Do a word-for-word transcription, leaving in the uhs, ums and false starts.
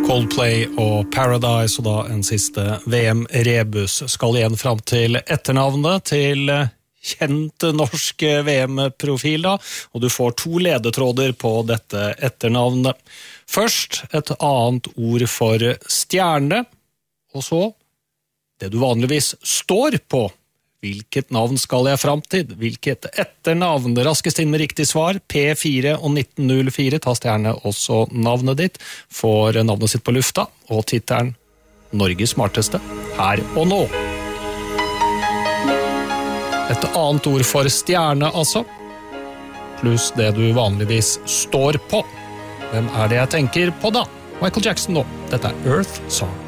Coldplay og Paradise, og da en siste V M-rebus skal igjen fram til etternavnet til kjent norsk V M-profil da, og du får to ledetråder på dette etternavnet. Først et annet ord for stjerne, og så det du vanligvis står på. Hvilket navn skal jeg fram til? Hvilket etternavn? Raskest inn med riktig svar, P fire og nitten null fire. Tast gjerne også navnet ditt. Får navnet sitt på lufta, og tittelen Norges smarteste her og nå. Et annet ord for stjerne, altså. Pluss det du vanligvis står på. Hvem er det jeg tenker på da? Michael Jackson nå. Dette er Earth Song.